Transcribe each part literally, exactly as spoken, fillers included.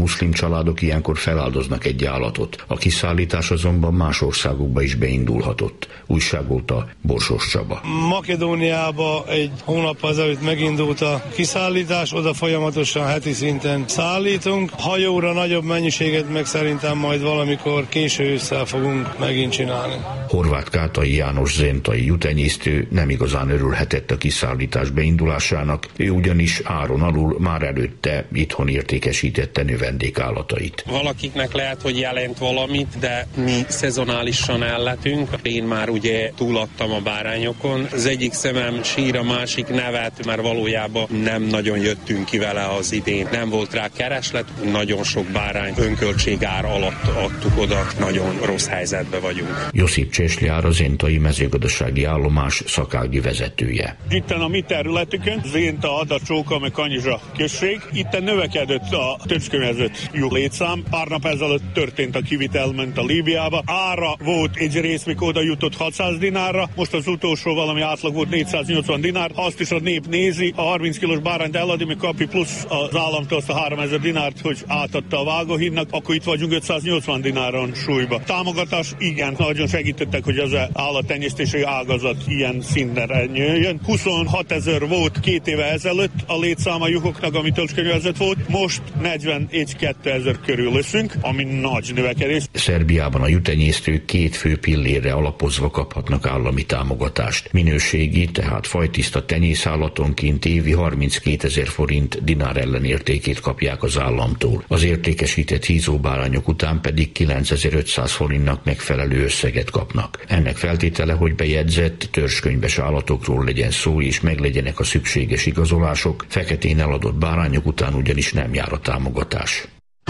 Muszlim családok ilyenkor feláldoznak egy állatot. A kiszállítás azonban más országokba is beindulhatott. Újságolta Borsos Csaba. Makedóniába egy hónap ezelőtt megindult a kiszállítás, oda folyamatosan heti szinten szállítunk. Hajóra nagyobb mennyiséget meg szerintem majd valamikor késő ősszel fogunk megint csinálni. Horváth Kátai János zentai jutenyésztő nem igazán örülhetett a kiszállítás beindulásának, ő ugyanis áron alul már előtte itthon értékesítette növendékállatait. Valakiknek lehet, hogy jelent valamit, de mi szezonálisan elletünk. Én már ugye túladtam a bárányokon. Az egyik szemem sír, a másik nevet, mert valójában nem nagyon jöttünk ki vele az idén. Nem volt rá kereslet, nagyon sok bárány önköltségár alatt adtuk oda, nagyon rossz helyzetben vagyunk. Josip Csesliár a zentai mezőgazdasági állomás szakági vezetője. Itten a mi területükön, Zénta, Ada, Csóka, meg Kanyizsa község, itten növekedett a töcskönyvezett juh létszám. Pár nap ezelőtt történt a kivitel, ment a Líbiába. Ára volt egy rész, mikor oda jutott hatszáz dinárra, most az utolsó valami átlag volt négyszáznyolcvan dinár. Azt is a nép nézi, a harminc kilós bárányt eladni, még kapja plusz az államtól azt a háromezer dinárt, hogy átadta a vágóhídnak, akkor itt vagyunk ötszáznyolcvan dináron súlyba. Támogatás, igen, nagyon segítettek, hogy az állattenyésztési ágazat ilyen szinten jöjjön. huszonhat ezer volt két éve ezelőtt a létszám a juhoknak, ami tölcskönyvezett volt, most negyvenegy-kettő ezer körül leszünk, ami nagy növekedés. Szerbiában a jutenyésztők két fő pillérre alapozva kaphatnak állami támogatást. Minőségi, tehát fajtiszta tenyészállatonként évi harminckétezer forint dinár ellenértékét kapják az államtól. Az értékesített hízóbárányok után pedig kilencezer-ötszáz forintnak megfelelő összeget kapnak. Ennek feltétele, hogy bejegyzett törzskönyves állatokról legyen szó, és meglegyenek a szükséges igazolások, feketén eladott bárányok után ugyanis nem jár a támogatás.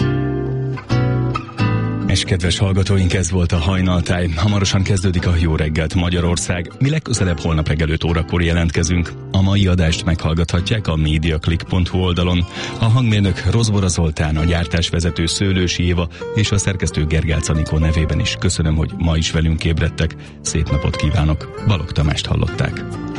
És kedves hallgatóink, ez volt a Hajnaltáj. Hamarosan kezdődik a Jó reggelt Magyarország. Mi legközelebb holnap reggel öt órakor jelentkezünk. A mai adást meghallgathatják a mediaclick pont hu oldalon. A hangmérnök Rozbora Zoltán, a gyártásvezető Szőlősi Éva és a szerkesztő Gergálc Anikó nevében is köszönöm, hogy ma is velünk ébredtek. Szép napot kívánok. Balogh Tamást hallották.